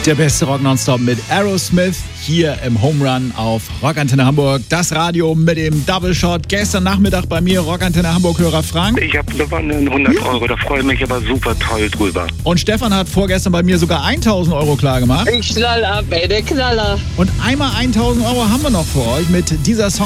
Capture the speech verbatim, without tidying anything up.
Der beste Rock nonstop mit Aerosmith hier im Home Run auf Rockantenne Hamburg. Das Radio mit dem Double Shot. Gestern Nachmittag bei mir Rockantenne Hamburg-Hörer Frank. Ich habe gewonnen hundert Euro, da freue ich mich aber super toll drüber. Und Stefan hat vorgestern bei mir sogar tausend Euro klar gemacht. Ich knall ab, ey, der Knaller. Und einmal tausend Euro haben wir noch für euch mit dieser Song.